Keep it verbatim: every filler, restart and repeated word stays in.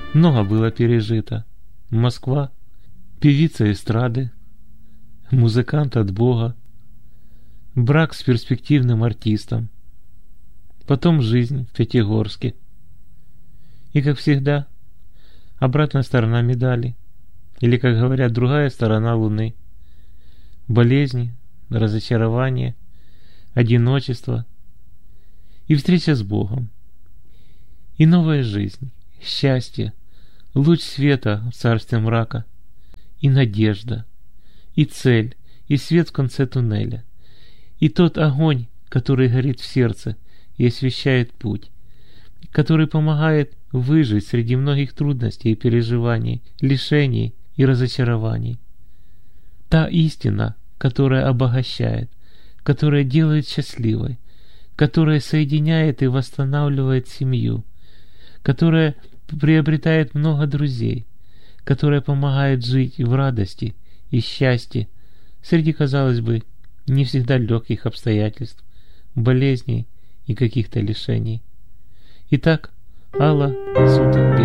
Много было пережито. Москва, певица эстрады, музыкант от Бога, брак с перспективным артистом, потом жизнь в Пятигорске. И, как всегда, обратная сторона медали, или, как говорят, другая сторона Луны. Болезни, разочарование, одиночество и встреча с Богом. И новая жизнь, счастье, луч света в царстве мрака, и надежда, и цель, и свет в конце туннеля, и тот огонь, который горит в сердце и освещает путь, который помогает выжить среди многих трудностей и переживаний, лишений и разочарований. Та истина, которая обогащает, которая делает счастливой, которая соединяет и восстанавливает семью, которая приобретает много друзей, которая помогает жить в радости и счастье среди, казалось бы, не всегда легких обстоятельств, болезней и каких-то лишений. Итак, Алла Сутенберг.